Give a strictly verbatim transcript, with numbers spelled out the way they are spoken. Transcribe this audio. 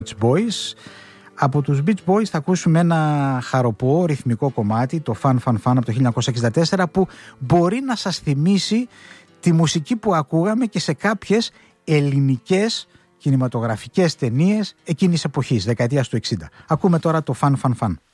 Beach Boys. Από τους Beach Boys θα ακούσουμε ένα χαροπό ρυθμικό κομμάτι, το Fun Fun Fun από το χίλια εννιακόσια εξήντα τέσσερα, που μπορεί να σας θυμίσει τη μουσική που ακούγαμε και σε κάποιες ελληνικές κινηματογραφικές ταινίες εκείνης εποχής, δεκαετίας του εξήντα. Ακούμε τώρα το Fun Fun Fun.